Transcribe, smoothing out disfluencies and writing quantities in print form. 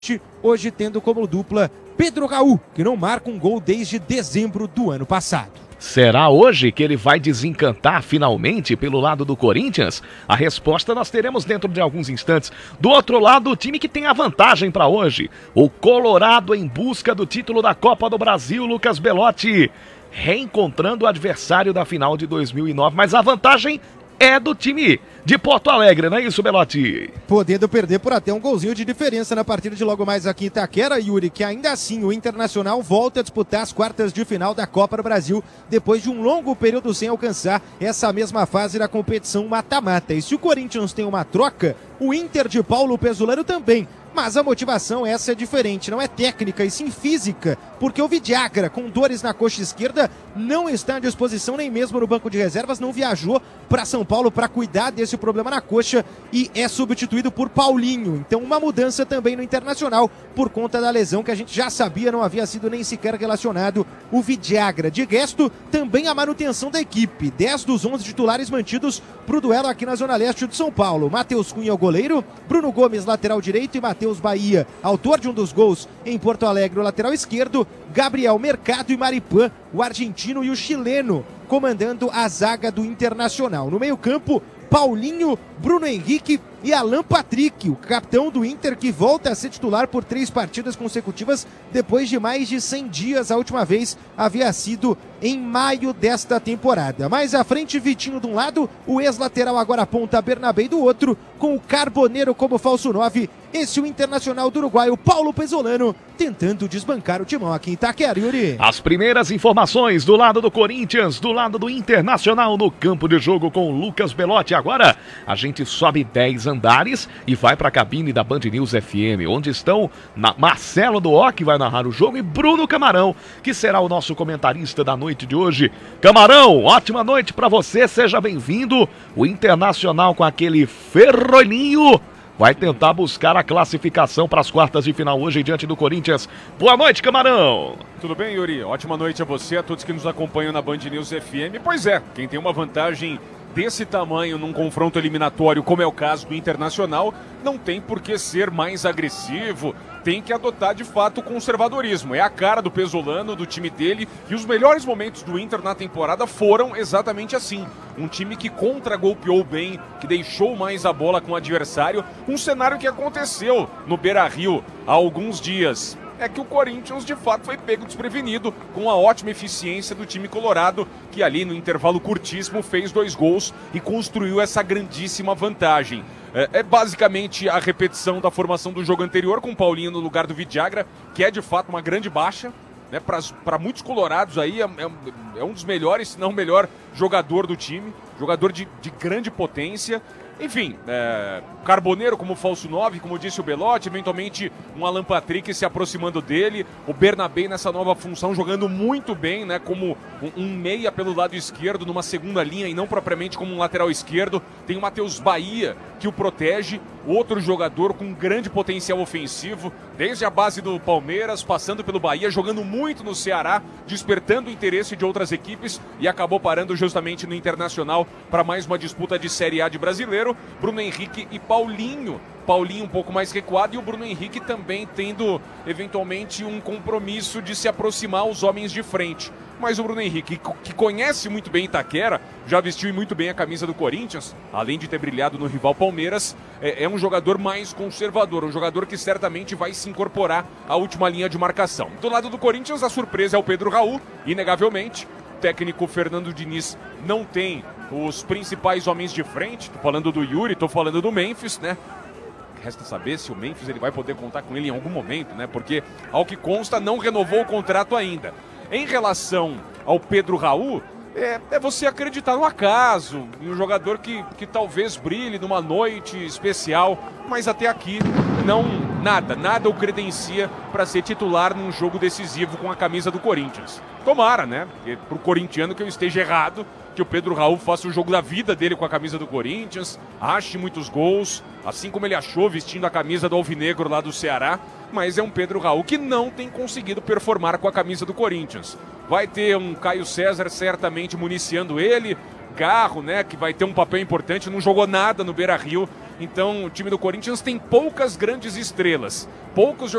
hoje tendo como dupla Pedro Raul, que não marca um gol desde dezembro do ano passado. Será hoje que ele vai desencantar finalmente pelo lado do Corinthians? A resposta nós teremos dentro de alguns instantes. Do outro lado, o time que tem a vantagem para hoje, o Colorado em busca do título da Copa do Brasil, Lucas Belotti, reencontrando o adversário da final de 2009, mas a vantagem é do time de Porto Alegre, não é isso, Belotti? Podendo perder por até um golzinho de diferença na partida de logo mais aqui em Itaquera, Yuri, que ainda assim o Internacional volta a disputar as quartas de final da Copa do Brasil, depois de um longo período sem alcançar essa mesma fase da competição mata-mata. E se o Corinthians tem uma troca, o Inter de Paulo Pesolano também. Mas a motivação essa é diferente, não é técnica e sim física, porque o Vidagra, com dores na coxa esquerda, não está à disposição nem mesmo no banco de reservas, não viajou para São Paulo para cuidar desse problema na coxa e é substituído por Paulinho. Então uma mudança também no Internacional por conta da lesão que a gente já sabia não havia sido nem sequer relacionado o Vidagra. De resto, também a manutenção da equipe, 10 dos 11 titulares mantidos para o duelo aqui na Zona Leste de São Paulo. Matheus Cunha, o goleiro, Bruno Gomes, lateral direito, e Matheus Bahia, autor de um dos gols em Porto Alegre, o lateral esquerdo, Gabriel Mercado e Maripan, o argentino e o chileno, comandando a zaga do Internacional. No meio-campo, Paulinho, Bruno Henrique e Alan Patrick, o capitão do Inter, que volta a ser titular por 3 partidas consecutivas depois de mais de 100 dias. A última vez havia sido em maio desta temporada. Mais à frente, Vitinho de um lado, o ex-lateral agora ponta Bernabé do outro, com o Carboneiro como falso 9. Esse o Internacional do Uruguai, o Paulo Pesolano, tentando desbancar o timão aqui em Itaquera, Yuri. As primeiras informações do lado do Corinthians, do lado do Internacional no campo de jogo com o Lucas Belotti. Agora a gente sobe 10 andares e vai para a cabine da Band News FM, onde estão Marcelo Doó, que vai narrar o jogo, e Bruno Camarão, que será o nosso comentarista da noite de hoje. Camarão, ótima noite para você, seja bem-vindo. O Internacional com aquele ferrolhinho vai tentar buscar a classificação para as quartas de final hoje diante do Corinthians. Boa noite, Camarão! Tudo bem, Yuri? Ótima noite a você, a todos que nos acompanham na Band News FM. Pois é, quem tem uma vantagem desse tamanho num confronto eliminatório, como é o caso do Internacional, não tem por que ser mais agressivo, tem que adotar de fato o conservadorismo. É a cara do Pesolano, do time dele, e os melhores momentos do Inter na temporada foram exatamente assim. Um time que contra-golpeou bem, que deixou mais a bola com o adversário, um cenário que aconteceu no Beira-Rio há alguns dias. É que o Corinthians, de fato, foi pego desprevenido com a ótima eficiência do time colorado, que ali no intervalo curtíssimo fez 2 gols e construiu essa grandíssima vantagem. É basicamente a repetição da formação do jogo anterior, com o Paulinho no lugar do Vidagra, que é de fato uma grande baixa, né? Para muitos colorados aí, é um dos melhores, se não o melhor jogador do time, jogador de grande potência. Enfim, Carboneiro como falso 9, como disse o Belotti, eventualmente um Alan Patrick se aproximando dele, o Bernabé nessa nova função jogando muito bem, né, como um meia pelo lado esquerdo, numa segunda linha e não propriamente como um lateral esquerdo. Tem o Matheus Bahia que o protege, outro jogador com grande potencial ofensivo, desde a base do Palmeiras, passando pelo Bahia, jogando muito no Ceará, despertando o interesse de outras equipes e acabou parando justamente no Internacional para mais uma disputa de Série A de Brasileiro. Bruno Henrique e Paulinho um pouco mais recuado, e o Bruno Henrique também tendo eventualmente um compromisso de se aproximar aos homens de frente. Mas o Bruno Henrique, que conhece muito bem Itaquera, já vestiu muito bem a camisa do Corinthians, além de ter brilhado no rival Palmeiras, é um jogador mais conservador, um jogador que certamente vai se incorporar à última linha de marcação. Do lado do Corinthians, a surpresa é o Pedro Raul, inegavelmente. O técnico Fernando Diniz não tem os principais homens de frente, tô falando do Yuri, tô falando do Memphis, né? Resta saber se o Memphis ele vai poder contar com ele em algum momento, né? Porque, ao que consta, não renovou o contrato ainda. Em relação ao Pedro Raul, é você acreditar no acaso, em um jogador que talvez brilhe numa noite especial, mas até aqui nada o credencia para ser titular num jogo decisivo com a camisa do Corinthians. Tomara, né? Porque pro corintiano que eu esteja errado, que o Pedro Raul faça o jogo da vida dele com a camisa do Corinthians, ache muitos gols, assim como ele achou vestindo a camisa do Alvinegro lá do Ceará, mas é um Pedro Raul que não tem conseguido performar com a camisa do Corinthians. Vai ter um Caio César certamente municiando ele, Garro, né, que vai ter um papel importante, não jogou nada no Beira-Rio Então o time do Corinthians tem poucas grandes estrelas, poucos